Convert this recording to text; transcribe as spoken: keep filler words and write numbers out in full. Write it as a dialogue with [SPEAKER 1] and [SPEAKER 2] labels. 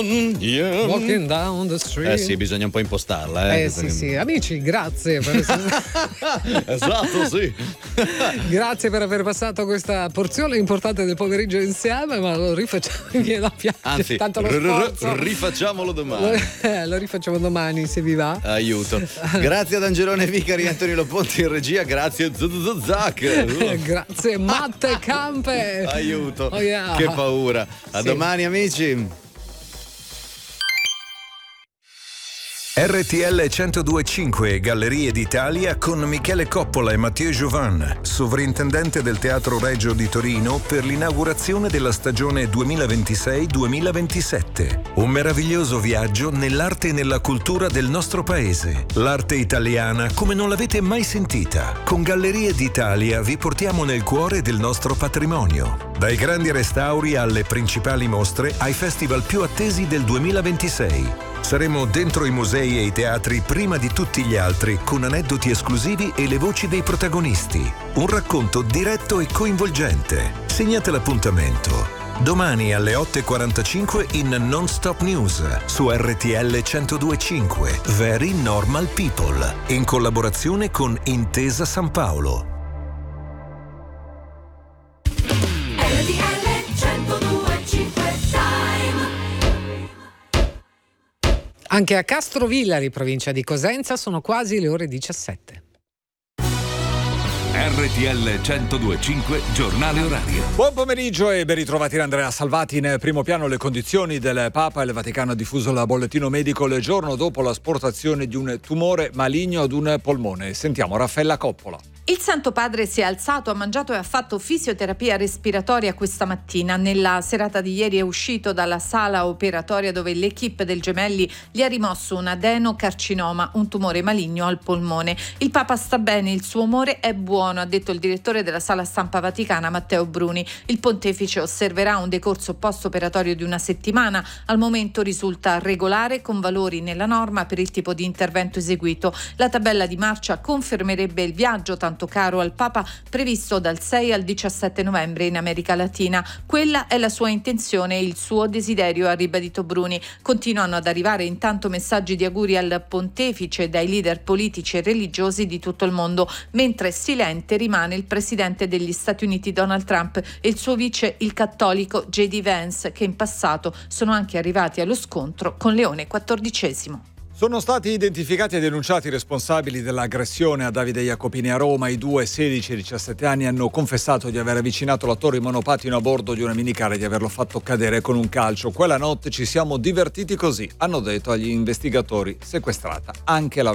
[SPEAKER 1] Yeah.
[SPEAKER 2] Walking down the street.
[SPEAKER 1] Eh sì, bisogna un po' impostarla. Eh,
[SPEAKER 2] eh sì, sì. Amici, grazie per essere...
[SPEAKER 1] Esatto, sì.
[SPEAKER 2] Grazie per aver passato questa porzione importante del pomeriggio insieme, ma lo rifacciamo, mi viene da piangere.
[SPEAKER 1] Anzi,
[SPEAKER 2] tanto lo
[SPEAKER 1] r- r-
[SPEAKER 2] sforzo.
[SPEAKER 1] rifacciamolo domani.
[SPEAKER 2] Lo, eh, lo rifacciamo domani, se vi va.
[SPEAKER 1] Aiuto. Grazie ad Angelone Vicari, Antonino Ponti in regia. Grazie Zac.
[SPEAKER 2] Grazie Matte Campe.
[SPEAKER 1] Aiuto.
[SPEAKER 2] Oh, yeah.
[SPEAKER 1] Che paura. A
[SPEAKER 2] Sì.
[SPEAKER 1] domani, amici.
[SPEAKER 3] R T L centodue e cinque Gallerie d'Italia con Michele Coppola e Mathieu Jovan, sovrintendente del Teatro Regio di Torino, per l'inaugurazione della stagione duemilaventisei duemilaventisette. Un meraviglioso viaggio nell'arte e nella cultura del nostro paese. L'arte italiana come non l'avete mai sentita. Con Gallerie d'Italia vi portiamo nel cuore del nostro patrimonio. Dai grandi restauri alle principali mostre, ai festival più attesi del duemilaventisei. Saremo dentro i musei e i teatri prima di tutti gli altri, con aneddoti esclusivi e le voci dei protagonisti. Un racconto diretto e coinvolgente. Segnate l'appuntamento. Domani alle otto e quarantacinque in Non Stop News su R T L centodue e cinque. Very Normal People. In collaborazione con Intesa San Paolo.
[SPEAKER 4] R T L centodue e cinque Time.
[SPEAKER 2] Anche a Castrovillari, provincia di Cosenza, sono quasi le ore diciassette.
[SPEAKER 5] R T L centodue e cinque, giornale orario.
[SPEAKER 6] Buon pomeriggio e ben ritrovati da Andrea Salvati. In primo piano le condizioni del Papa. Il Vaticano ha diffuso il bollettino medico il giorno dopo l'asportazione di un tumore maligno ad un polmone. Sentiamo Raffaella Coppola.
[SPEAKER 7] Il Santo Padre si è alzato, ha mangiato e ha fatto fisioterapia respiratoria questa mattina. Nella serata di ieri è uscito dalla sala operatoria dove l'equipe del Gemelli gli ha rimosso un adenocarcinoma, un tumore maligno al polmone. Il Papa sta bene, il suo umore è buono, ha detto il direttore della sala stampa vaticana Matteo Bruni. Il pontefice osserverà un decorso post-operatorio di una settimana. Al momento risulta regolare, con valori nella norma per il tipo di intervento eseguito. La tabella di marcia confermerebbe il viaggio tanto caro al Papa, previsto dal sei al diciassette novembre in America Latina. Quella è la sua intenzione e il suo desiderio, ha ribadito Bruni. Continuano ad arrivare intanto messaggi di auguri al pontefice dai leader politici e religiosi di tutto il mondo, mentre silente rimane il presidente degli Stati Uniti Donald Trump e il suo vice, il cattolico J D Vance, che in passato sono anche arrivati allo scontro con Leone quattordicesimo.
[SPEAKER 6] Sono stati identificati e denunciati i responsabili dell'aggressione a Davide Jacopini a Roma. I due, sedici e diciassette anni, hanno confessato di aver avvicinato l'attore in monopattino a bordo di una minicar e di averlo fatto cadere con un calcio. Quella notte ci siamo divertiti così, hanno detto agli investigatori, sequestrata anche la